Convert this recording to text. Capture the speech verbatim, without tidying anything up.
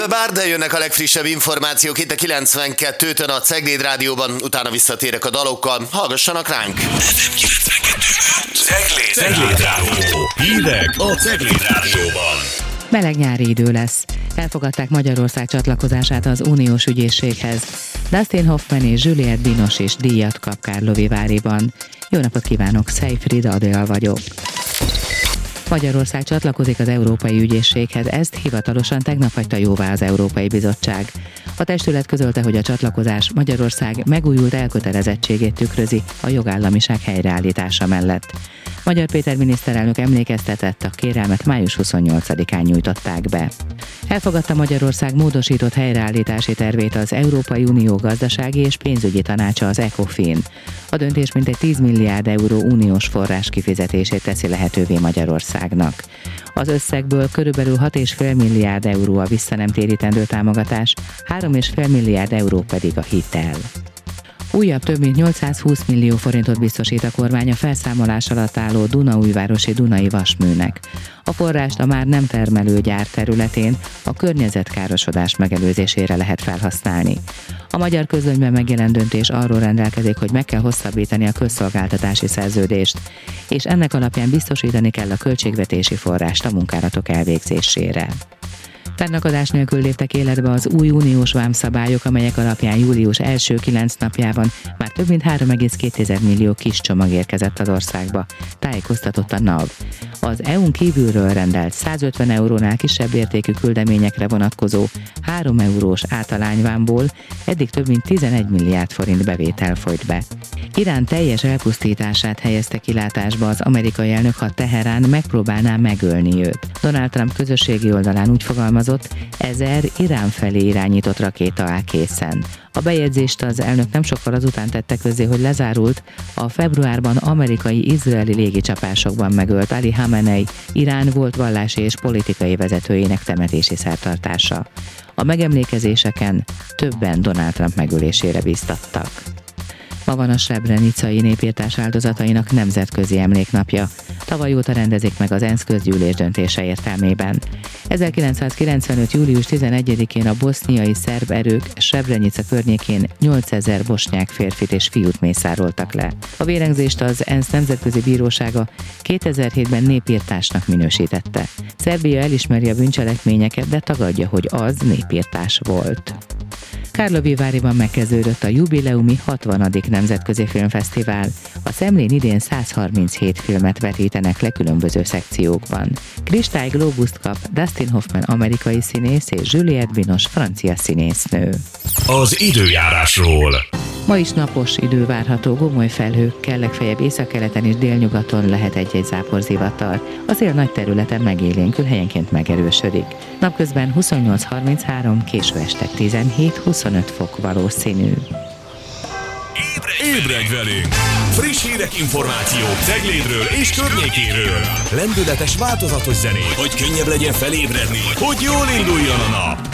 Bár de jönnek a legfrissebb információk itt a kilencvenkettőtön a Cegléd Rádióban, utána visszatérek a dalokkal, hallgassanak ránk! Cegléd, Cegléd Rádió. Hírek a Cegléd Rádióban. Meleg nyári idő lesz. Elfogadták Magyarország csatlakozását az uniós ügyészséghez. Dustin Hoffman és Juliette Binoche is díjat kap Kárlovéváriban. Jó napot kívánok, Szejfrid Adél vagyok. Magyarország csatlakozik az Európai Ügyészséghez, ezt hivatalosan tegnap hagyta jóvá az Európai Bizottság. A testület közölte, hogy a csatlakozás Magyarország megújult elkötelezettségét tükrözi a jogállamiság helyreállítása mellett. Magyar Péter miniszterelnök emlékeztetett, a kérelmet május huszonnyolcadikán nyújtották be. Elfogadta Magyarország módosított helyreállítási tervét az Európai Unió gazdasági és pénzügyi tanácsa, az ECOFIN. A döntés mintegy tíz milliárd euró uniós forrás kifizetését teszi lehetővé Magyarországnak. Az összegből körülbelül hat egész öt milliárd euró a visszanemtérítendő támogatás, három egész öt milliárd euró pedig a hitel. Újabb több mint nyolcszázhúsz millió forintot biztosít a kormány a felszámolás alatt álló Dunaújvárosi Dunai Vasműnek. A forrást a már nem termelő gyár területén a környezetkárosodás megelőzésére lehet felhasználni. A Magyar Közlönyben megjelent döntés arról rendelkezik, hogy meg kell hosszabbítani a közszolgáltatási szerződést, és ennek alapján biztosítani kell a költségvetési forrást a munkálatok elvégzésére. Fennakadás nélkül léptek életbe az új uniós vámszabályok, amelyek alapján július első kilenc napjában már több mint három egész két millió kis csomag érkezett az országba, tájékoztatott a NAV. Az é u-n kívülről rendelt százötven eurónál kisebb értékű küldeményekre vonatkozó három eurós általányvámból eddig több mint tizenegy milliárd forint bevétel folyt be. Irán teljes elpusztítását helyezte kilátásba az amerikai elnök, ha Teherán megpróbálná megölni őt. Donald Trump közösségi oldalán úgy fogalmazott, ezer Irán felé irányított rakéta áll készen. A bejegyzést az elnök nem sokkal azután tette közzé, hogy lezárult a februárban amerikai-izraeli légicsapásokban megölt Ali Khamenei, Irán volt vallási és politikai vezetőjének temetési szertartása. A megemlékezéseken többen Donald Trump megölésére biztattak. Ma van a srebrenicai népirtás áldozatainak nemzetközi emléknapja. Tavaly óta rendezik meg az ENSZ közgyűlés döntése értelmében. ezerkilencszázkilencvenöt. július tizenegyedikén a boszniai szerb erők Srebrenica környékén nyolcezer bosnyák férfit és fiút mészároltak le. A vérengzést az ENSZ nemzetközi bírósága kétezer-hétben népirtásnak minősítette. Szerbia elismeri a bűncselekményeket, de tagadja, hogy az népirtás volt. Kárlovéváriban megkezdődött a jubileumi hatvanadik nemzetközi filmfesztivál. A Szemlén idén száz harminchét filmet vetítenek le különböző szekciókban. Kristály Glóbuszt kap Dustin Hoffman amerikai színész és Juliette Binoche francia színésznő. Az időjárásról. Ma is napos idő várható, gomoly felhőkkel, legfeljebb északkeleten és délnyugaton lehet egy-egy záporzivatar. A szél nagy területen megélénkül, helyenként megerősödik. Napközben huszonnyolc harminchárom, késő este tizenhét-huszonöt fok valószínű. Ébredj velünk! Friss hírek, információk Ceglédről és környékéről. Lendületes, változatos zenék, hogy könnyebb legyen felébredni, hogy jól induljon a nap.